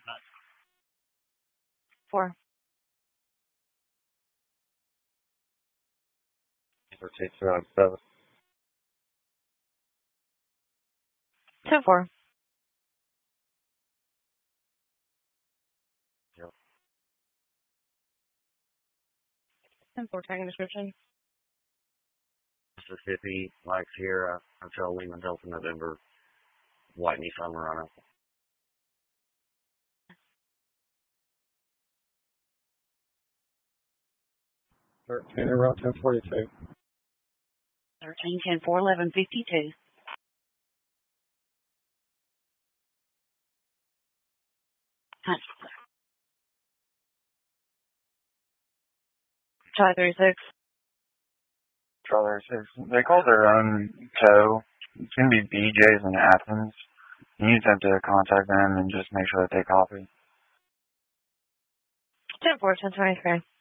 4. 7. 10-4. 10-4, tagging description. Mississippi, Mike Sierra, Hotel Lima Delta November, White Nissan Murano. Route 1042. 13-10-4-11-52. Charlie 36. Charlie 36. They call their own tow. It's going to be BJ's in Athens. You need them to contact them and just make sure that they copy. 10-4, 10-23.